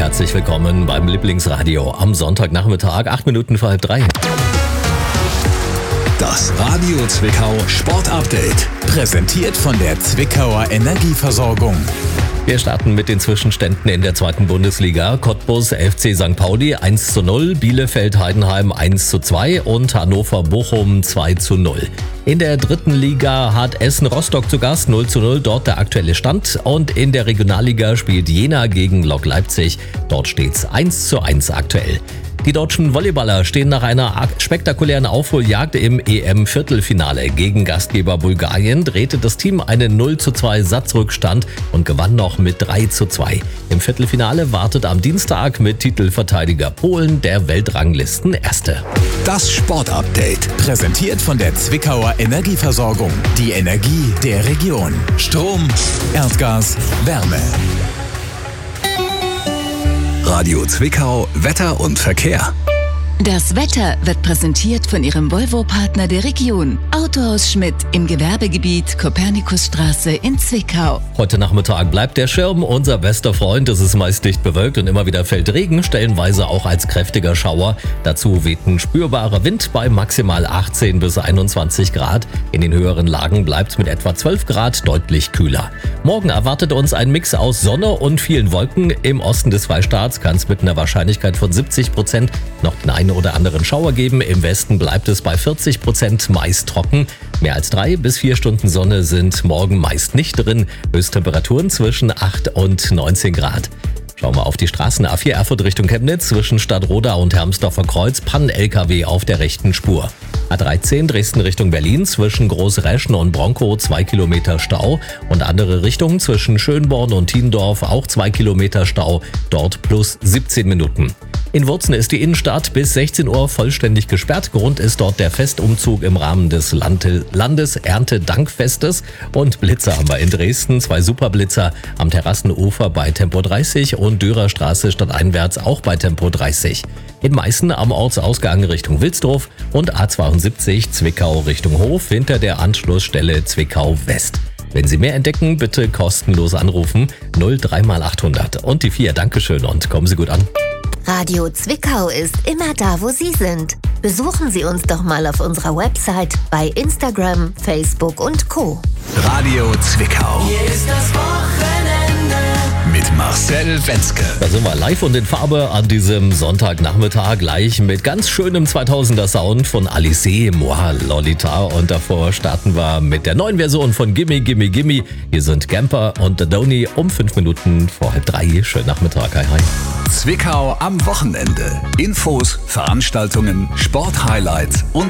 Herzlich willkommen beim Lieblingsradio am Sonntagnachmittag, 8 Minuten vor halb 3. Das Radio Zwickau Sportupdate. Präsentiert von der Zwickauer Energieversorgung. Wir starten mit den Zwischenständen in der zweiten Bundesliga. Cottbus FC St. Pauli 1:0, Bielefeld Heidenheim 1:2 und Hannover Bochum 2:0. In der dritten Liga hat Essen Rostock zu Gast 0:0, dort der aktuelle Stand. Und in der Regionalliga spielt Jena gegen Lok Leipzig, dort steht's 1:1 aktuell. Die deutschen Volleyballer stehen nach einer spektakulären Aufholjagd im EM-Viertelfinale. Gegen Gastgeber Bulgarien drehte das Team einen 0:2 Satzrückstand und gewann noch mit 3:2. Im Viertelfinale wartet am Dienstag mit Titelverteidiger Polen der Weltranglisten-Erste. Das Sportupdate. Präsentiert von der Zwickauer Energieversorgung. Die Energie der Region. Strom, Erdgas, Wärme. Radio Zwickau, Wetter und Verkehr. Das Wetter wird präsentiert von Ihrem Volvo-Partner der Region. Autohaus Schmidt im Gewerbegebiet Kopernikusstraße in Zwickau. Heute Nachmittag bleibt der Schirm unser bester Freund. Es ist meist dicht bewölkt und immer wieder fällt Regen, stellenweise auch als kräftiger Schauer. Dazu weht ein spürbarer Wind bei maximal 18 bis 21 Grad. In den höheren Lagen bleibt es mit etwa 12 Grad deutlich kühler. Morgen erwartet uns ein Mix aus Sonne und vielen Wolken. Im Osten des Freistaats kann es mit einer Wahrscheinlichkeit von 70% noch den einen oder anderen Schauer geben. Im Westen bleibt es bei 40% meist trocken. Mehr als 3 bis 4 Stunden Sonne sind morgen meist nicht drin. Höchsttemperaturen zwischen 8 und 19 Grad. Schauen wir auf die Straßen. A4 Erfurt Richtung Chemnitz zwischen Stadtroda und Hermsdorfer Kreuz. Pannen-LKW auf der rechten Spur. A13 Dresden Richtung Berlin zwischen Großreschen und Bronkow 2 Kilometer Stau. Und andere Richtungen zwischen Schönborn und Tiendorf auch 2 Kilometer Stau. Dort plus 17 Minuten. In Wurzen ist die Innenstadt bis 16 Uhr vollständig gesperrt. Grund ist dort der Festumzug im Rahmen des Landeserntedankfestes. Und Blitzer haben wir in Dresden. 2 Superblitzer am Terrassenufer bei Tempo 30 und Dürerstraße stadteinwärts auch bei Tempo 30. In Meißen am Ortsausgang Richtung Wilsdorf und A72 Zwickau Richtung Hof hinter der Anschlussstelle Zwickau West. Wenn Sie mehr entdecken, bitte kostenlos anrufen 03800 und die 4. Dankeschön und kommen Sie gut an. Radio Zwickau ist immer da, wo Sie sind. Besuchen Sie uns doch mal auf unserer Website, bei Instagram, Facebook und Co. Radio Zwickau. Hier ist das Wochenende. Mit Marcel Wenzke. Da sind wir live und in Farbe an diesem Sonntagnachmittag gleich mit ganz schönem 2000er Sound von Alice, Moi Lolita. Und davor starten wir mit der neuen Version von Gimme Gimme Gimme. Hier sind Gamper und The Donny um 5 Minuten vor halb 3. Schönen Nachmittag, hi hi. Zwickau am Wochenende. Infos, Veranstaltungen, Sporthighlights und